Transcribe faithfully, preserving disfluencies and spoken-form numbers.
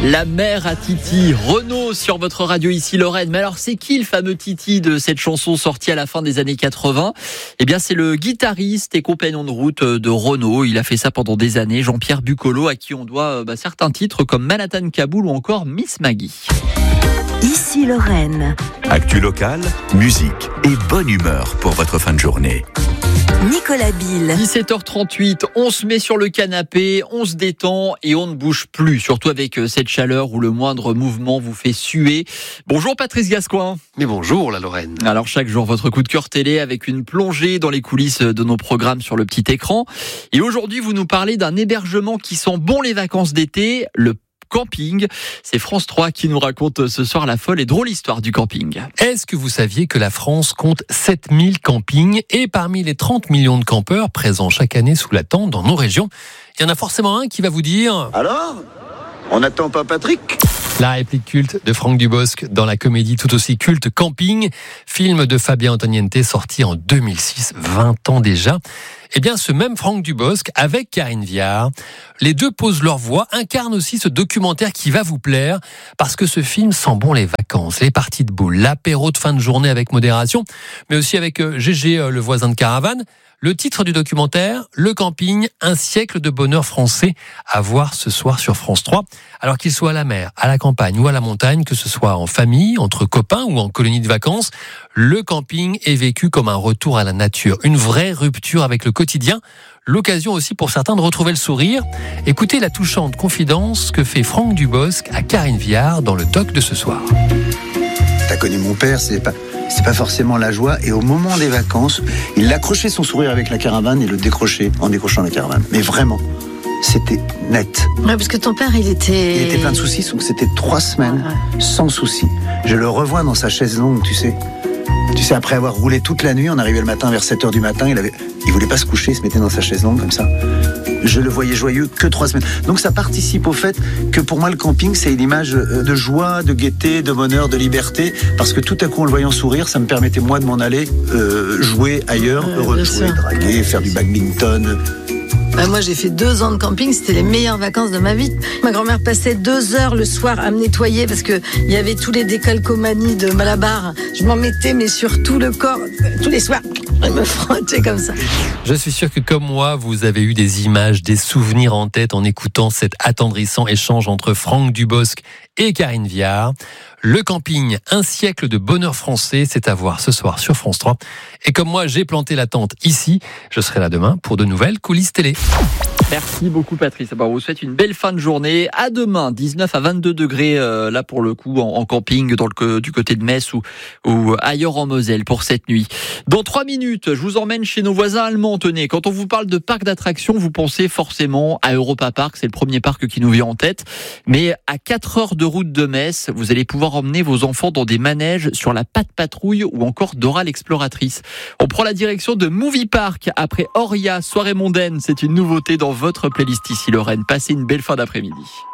La mère à Titi, Renaud sur votre radio ici Lorraine. Mais alors c'est qui le fameux Titi de cette chanson sortie à la fin des années quatre-vingts ? Eh bien c'est le guitariste et compagnon de route de Renaud. Il a fait ça pendant des années, Jean-Pierre Bucolo, à qui on doit bah, certains titres comme Manhattan Kaboul ou encore Miss Maggie. Ici Lorraine. Actu locale, musique et bonne humeur pour votre fin de journée. Nicolas Bill. dix-sept heures trente-huit, on se met sur le canapé, on se détend et on ne bouge plus, surtout avec cette chaleur où le moindre mouvement vous fait suer. Bonjour Patrice Gascoin. Mais bonjour la Lorraine. Alors chaque jour votre coup de cœur télé avec une plongée dans les coulisses de nos programmes sur le petit écran. Et aujourd'hui vous nous parlez d'un hébergement qui sent bon les vacances d'été, le camping. C'est France trois qui nous raconte ce soir la folle et drôle histoire du camping. Est-ce que vous saviez que la France compte sept mille campings et parmi les trente millions de campeurs présents chaque année sous la tente dans nos régions, il y en a forcément un qui va vous dire « Alors ? On n'attend pas Patrick ?» La réplique culte de Franck Dubosc dans la comédie tout aussi culte Camping, film de Fabien Antoniente sorti en deux mille six, vingt ans déjà. Eh bien, ce même Franck Dubosc, avec Karine Viard, les deux posent leur voix, incarnent aussi ce documentaire qui va vous plaire, parce que ce film sent bon les vacances, les parties de boules, l'apéro de fin de journée avec modération, mais aussi avec Gégé, le voisin de caravane. Le titre du documentaire, Le camping, un siècle de bonheur français, à voir ce soir sur France trois. Alors qu'il soit à la mer, à la campagne ou à la montagne, que ce soit en famille, entre copains ou en colonie de vacances, le camping est vécu comme un retour à la nature, une vraie rupture avec le quotidien. L'occasion aussi pour certains de retrouver le sourire. Écoutez la touchante confidence que fait Franck Dubosc à Karine Viard dans le doc de ce soir. T'as connu mon père, c'est pas... C'est pas forcément la joie, et au moment des vacances, il accrochait son sourire avec la caravane et le décrochait en décrochant la caravane. Mais vraiment, c'était net. Ouais, parce que ton père, il était... Il était plein de soucis, donc c'était trois semaines ouais. sans soucis. Je le revois dans sa chaise longue, tu sais. Tu sais, après avoir roulé toute la nuit, on arrivait le matin vers sept heures du matin, il avait, il voulait pas se coucher, il se mettait dans sa chaise longue comme ça. Je le voyais joyeux que trois semaines. Donc ça participe au fait que pour moi le camping c'est une image de joie, de gaieté, de bonheur, de liberté, parce que tout à coup en le voyant sourire, ça me permettait moi de m'en aller euh, jouer ailleurs, euh, heureux de jouer, sûr. draguer, faire du badminton. Bah moi j'ai fait deux ans de camping, c'était les meilleures vacances de ma vie. Ma grand-mère passait deux heures le soir à me nettoyer parce que il y avait tous les décalcomanies de Malabar. Je m'en mettais mais sur tout le corps, tous les soirs. Je me frottais comme ça. Je suis sûr que comme moi, vous avez eu des images, des souvenirs en tête en écoutant cet attendrissant échange entre Franck Dubosc et Karine Viard. Le camping, un siècle de bonheur français, c'est à voir ce soir sur France trois. Et comme moi, j'ai planté la tente ici, je serai là demain pour de nouvelles coulisses télé. Merci beaucoup Patrice. Bon, on vous souhaite une belle fin de journée. À demain, dix-neuf à vingt-deux degrés euh, là pour le coup en, en camping dans le, du côté de Metz ou, ou ailleurs en Moselle pour cette nuit. Dans trois minutes, je vous emmène chez nos voisins allemands. Tenez, quand on vous parle de parc d'attractions, vous pensez forcément à Europa Park. C'est le premier parc qui nous vient en tête. Mais à quatre heures de route de Metz, vous allez pouvoir emmener vos enfants dans des manèges sur la Patte Patrouille ou encore Dora l'exploratrice. On prend la direction de Movie Park après Oria, soirée mondaine. C'est une nouveauté dans votre playlist ici Lorraine. Passez une belle fin d'après-midi.